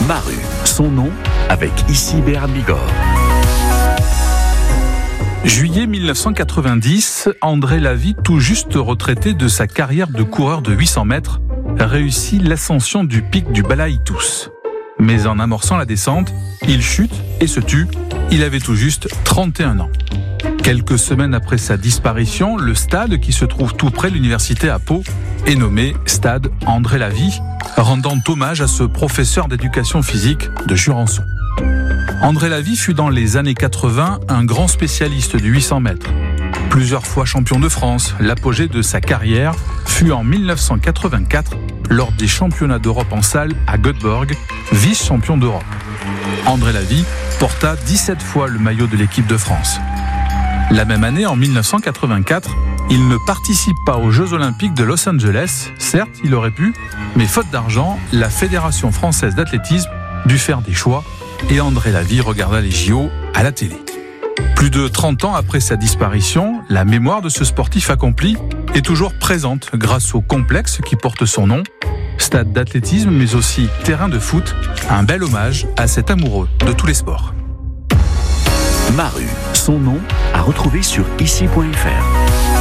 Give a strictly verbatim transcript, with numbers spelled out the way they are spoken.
Maru, son nom, avec ici Béarn Bigorre. Juillet mille neuf cent quatre-vingt-dix, André Lavie, tout juste retraité de sa carrière de coureur de huit cents mètres, réussit l'ascension du pic du Balaïtous. Mais en amorçant la descente, il chute et se tue. Il avait tout juste trente et un ans. Quelques semaines après sa disparition, le stade qui se trouve tout près de l'université à Pau est nommé Stade André Lavie, rendant hommage à ce professeur d'éducation physique de Jurançon. André Lavie fut dans les années quatre-vingts un grand spécialiste du huit cents mètres. Plusieurs fois champion de France, l'apogée de sa carrière fut en mille neuf cent quatre-vingt-quatre lors des championnats d'Europe en salle à Göteborg, vice-champion d'Europe. André Lavie porta dix-sept fois le maillot de l'équipe de France. La même année, en mille neuf cent quatre-vingt-quatre, il ne participe pas aux Jeux Olympiques de Los Angeles. Certes, il aurait pu, mais faute d'argent, la Fédération française d'athlétisme dut faire des choix et André Lavie regarda les J O à la télé. Plus de trente ans après sa disparition, la mémoire de ce sportif accompli est toujours présente grâce au complexe qui porte son nom. Stade d'athlétisme, mais aussi terrain de foot, un bel hommage à cet amoureux de tous les sports. Maru, son nom, à retrouver sur ici point f r.